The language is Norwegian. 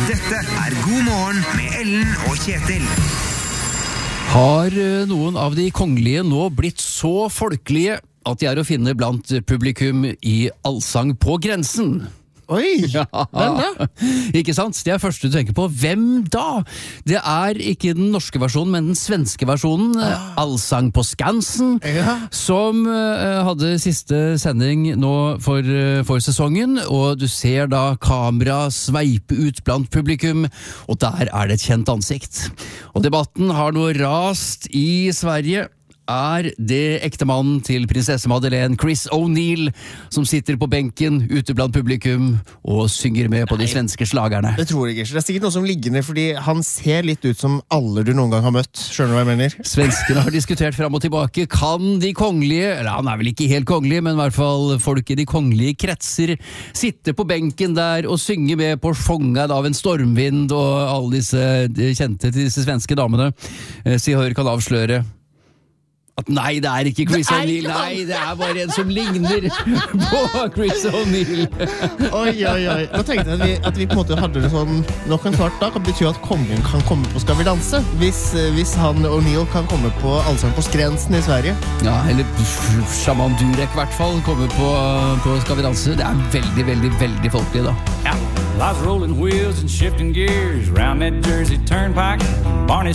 Dette God morgen med Ellen og Kjetil. Har noen av de kongelige nå blitt så folkelige at de å finne blant publikum i Allsang på grensen? Oi, hvem da? Ikke sant? Det første du tenker på. Hvem da? Det ikke den norske versjonen, men den svenske versjonen, Allsang på Skansen, som hadde siste sending nå for sesongen, og du ser da kamera sveipe ut blant publikum, og der det et kjent ansikt. Og debatten har nå rast i Sverige. Det ektemannen til prinsesse Madeleine, Chris O'Neill, som sitter på benken ute blant publikum og synger med på de svenske slagerne? Det tror jeg ikke. Det sikkert noe som ligger ned, fordi han ser litt ut som alle du noen gang har møtt. Skjønner du hva jeg mener? Svenskene har diskutert frem og tilbake. Kan de kongelige, eller han vel ikke helt kongelig, men i hvert fall folk i de kongelige kretser, sitte på benken der og synge med på sjången av en stormvind og alle disse kjente til disse svenske damene? Si Hør kan avsløre at nei, det ikke Chris O'Neill. Nei, det bare en som ligner på Chris O'Neill. Oi. Nå tenkte jeg at vi på en måte hadde det sånn nok en svart dag, kan bety at kongen kan komme på Skal vi danse. Hvis han O'Neill kan komme på Allsang på Skrensen i Sverige. Ja, eller Shaman Durek i hvert fall kommer på Skal vi danse. Det veldig, veldig, veldig folkelig da. Lots rolling wheels and shifting gears round that Jersey turnpike. Barney